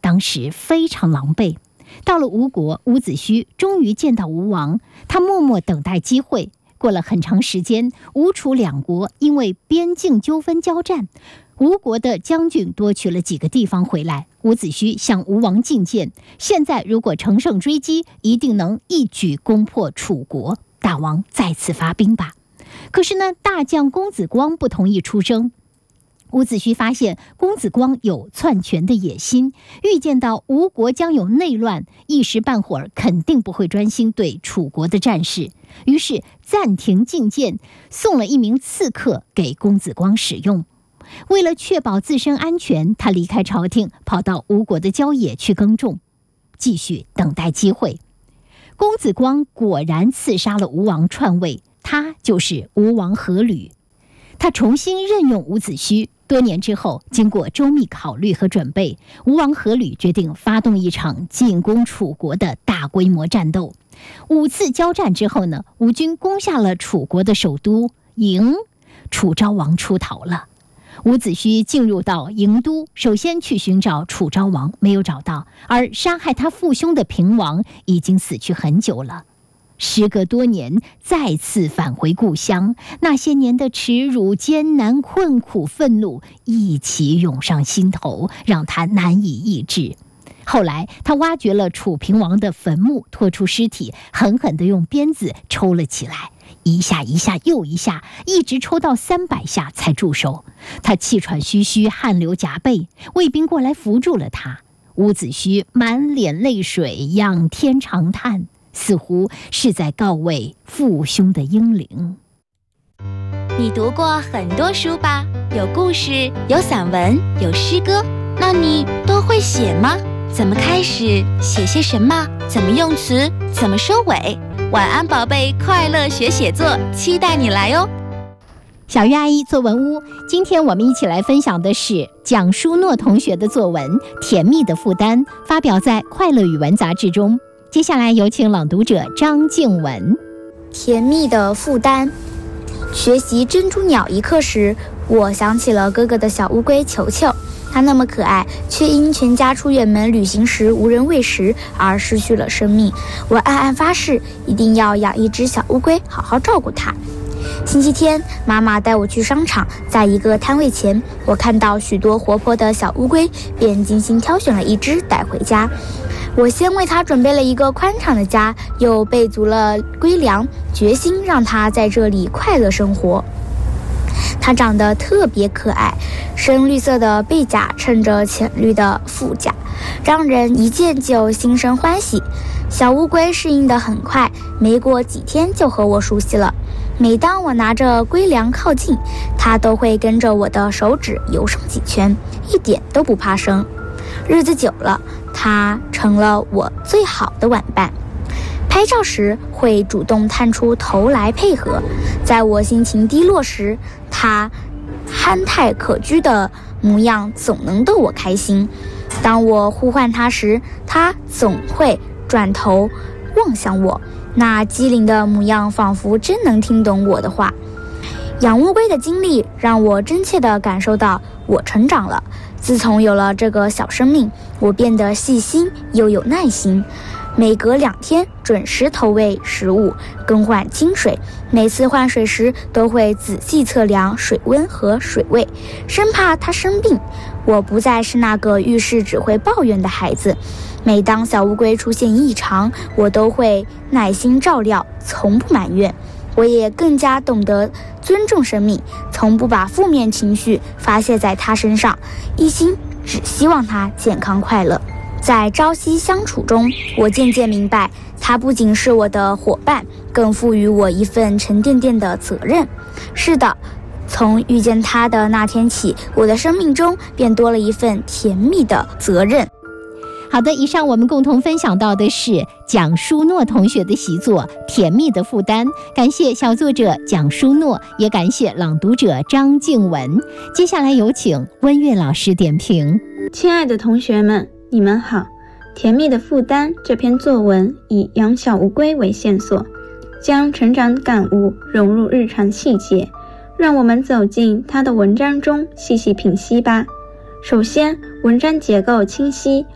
当时非常狼狈。到了吴国，伍子胥终于见到吴王，他默默等待机会。过了很长时间，吴楚两国因为边境纠纷交战，吴国的将军多取了几个地方回来。伍子胥向吴王进谏，现在如果乘胜追击，一定能一举攻破楚国。大王再次发兵吧。可是呢，大将公子光不同意出征。伍子胥发现公子光有篡权的野心，预见到吴国将有内乱，一时半会儿肯定不会专心对楚国的战事，于是暂停进谏，送了一名刺客给公子光使用。为了确保自身安全，他离开朝廷，跑到吴国的郊野去耕种，继续等待机会。公子光果然刺杀了吴王篡位，他就是吴王阖闾。他重新任用伍子胥，多年之后，经过周密考虑和准备，吴王阖闾决定发动一场进攻楚国的大规模战斗。5次交战之后呢，吴军攻下了楚国的首都郢，楚昭王出逃了。伍子胥进入到郢都，首先去寻找楚昭王，没有找到，而杀害他父兄的平王已经死去很久了。时隔多年，再次返回故乡，那些年的耻辱、艰难、困苦、愤怒一起涌上心头，让他难以抑制。后来他挖掘了楚平王的坟墓，拖出尸体，狠狠地用鞭子抽了起来，一下一下又一下，一直抽到300下才住手。他气喘吁吁，汗流浃背，卫兵过来扶住了他。伍子胥满脸泪水，仰天长叹，似乎是在告慰父兄的英灵。 你读过很多书吧？有故事，有散文，有诗歌，那你都会写吗？怎么开始？写些什么？怎么用词？怎么收尾？晚安宝贝，快乐学写作，期待你来哦。 小鱼阿姨作文屋，今天我们一起来分享的是蒋淑诺同学的作文《甜蜜的负担》，发表在《快乐语文》杂志中。接下来有请朗读者张静文。 甜蜜的负担。学习珍珠鸟一课时，我想起了哥哥的小乌龟球球，它那么可爱，却因全家出远门旅行时无人喂食而失去了生命。我暗暗发誓，一定要养一只小乌龟，好好照顾它。星期天，妈妈带我去商场，在一个摊位前，我看到许多活泼的小乌龟，便精心挑选了一只带回家。我先为它准备了一个宽敞的家，又备足了龟粮，决心让它在这里快乐生活。它长得特别可爱，深绿色的背甲衬着浅绿的腹甲，让人一见就心生欢喜。小乌龟适应得很快，没过几天就和我熟悉了。每当我拿着龟粮靠近，它都会跟着我的手指游上几圈，一点都不怕生。日子久了，它成了我最好的玩伴。拍照时会主动探出头来配合，在我心情低落时，它憨态可掬的模样总能逗我开心。当我呼唤它时，它总会转头望向我，那机灵的模样仿佛真能听懂我的话。养乌龟的经历让我真切地感受到我成长了。自从有了这个小生命，我变得细心又有耐心。每隔2天准时投喂食物，更换清水。每次换水时都会仔细测量水温和水位，生怕它生病。我不再是那个遇事只会抱怨的孩子。每当小乌龟出现异常，我都会耐心照料，从不埋怨。我也更加懂得尊重生命，从不把负面情绪发泄在它身上，一心只希望它健康快乐。在朝夕相处中，我渐渐明白，它不仅是我的伙伴，更赋予我一份沉甸甸的责任。是的，从遇见它的那天起，我的生命中便多了一份甜蜜的责任。 好的，以上我们共同分享到的是蒋淑诺同学的习作《甜蜜的负担》，感谢小作者蒋淑诺，也感谢朗读者张静文。接下来有请温月老师点评。 亲爱的同学们，你们好。《甜蜜的负担》这篇作文以养小乌龟为线索，将成长感悟融入日常细节，让我们走进他的文章中细细品析吧。首先，文章结构清晰，